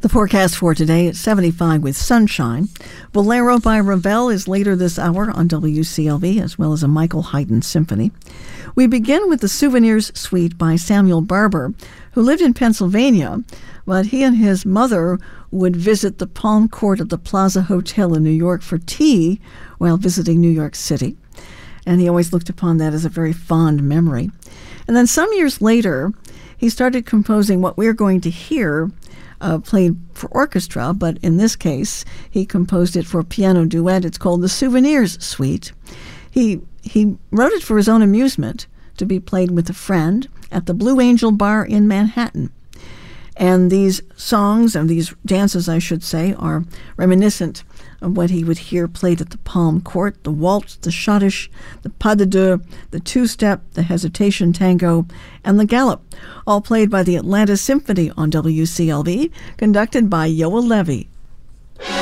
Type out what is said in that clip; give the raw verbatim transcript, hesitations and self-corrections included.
The forecast for today is seventy-five with sunshine. Bolero by Ravel is later this hour on W C L V, as well as a Michael Haydn symphony. We begin with the Souvenirs Suite by Samuel Barber, who lived in Pennsylvania, but he and his mother would visit the Palm Court of the Plaza Hotel in New York for tea while visiting New York City. And he always looked upon that as a very fond memory. And then some years later, he started composing what we're going to hear Uh, played for orchestra, but in this case, he composed it for piano duet. It's called the Souvenirs Suite. He he wrote it for his own amusement to be played with a friend at the Blue Angel Bar in Manhattan. And these songs, and these dances, I should say, are reminiscent of what he would hear played at the Palm Court: the waltz, the schottische, the pas de deux, the two-step, the hesitation tango, and the gallop, all played by the Atlanta Symphony on W C L V, conducted by Yoel Levy.